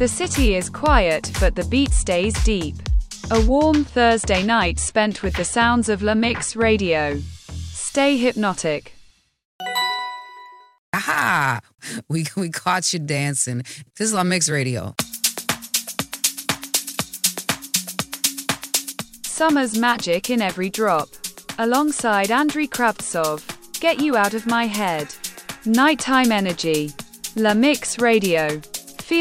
The city is quiet, but the beat stays deep. A warm Thursday night spent with the sounds of La Mix Radio. Stay hypnotic. Aha! We caught you dancing. This is La Mix Radio. Summer's magic in every drop. Alongside Andriy Kravtsov. Get you out of my head. Nighttime energy. La Mix Radio.